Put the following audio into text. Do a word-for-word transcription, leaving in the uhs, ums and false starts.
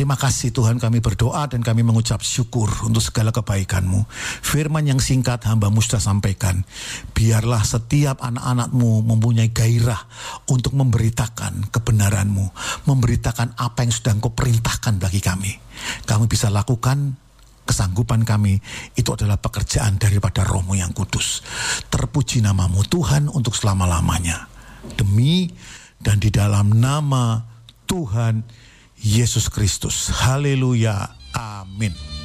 Terima kasih Tuhan, kami berdoa dan kami mengucap syukur untuk segala kebaikan-Mu. Firman yang singkat hamba-Mu sudah sampaikan. Biarlah setiap anak-anak-Mu mempunyai gairah untuk memberitakan kebenaran-Mu, memberitakan apa yang sudah Engkau perintahkan bagi kami. Kami bisa lakukan, kesanggupan kami itu adalah pekerjaan daripada Roh-Mu yang kudus. Terpuji nama-Mu Tuhan untuk selama-lamanya. Demi dan di dalam nama Tuhan Yesus Kristus. Haleluya. Amin.